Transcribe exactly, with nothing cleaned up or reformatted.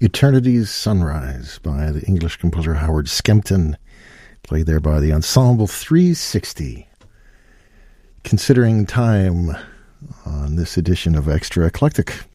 Eternity's Sunrise by the English composer Howard Skempton, played there by the Ensemble three sixty. Considering time on this edition of Extra Eclectic,